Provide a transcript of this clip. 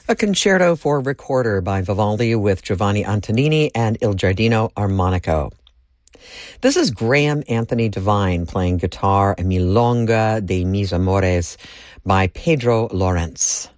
A concerto for recorder by Vivaldi with Giovanni Antonini and Il Giardino Armonico. This is Graham Anthony Devine playing guitar and Milonga de Mis Amores by Pedro Lawrence.